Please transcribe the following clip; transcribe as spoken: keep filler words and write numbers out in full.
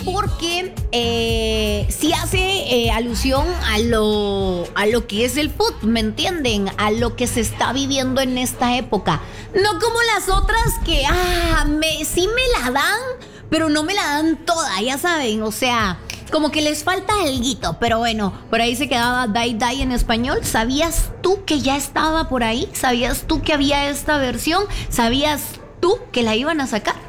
porque eh, sí hace eh, alusión a lo, a lo que es el food, ¿me entienden? A lo que se está viviendo en esta época. No como las otras que, ah, me, sí me la dan, pero no me la dan toda, ya saben, o sea, como que les falta alguito, pero bueno, por ahí se quedaba Die Die en español. ¿Sabías tú que ya estaba por ahí? ¿Sabías tú que había esta versión? ¿Sabías tú que la iban a sacar?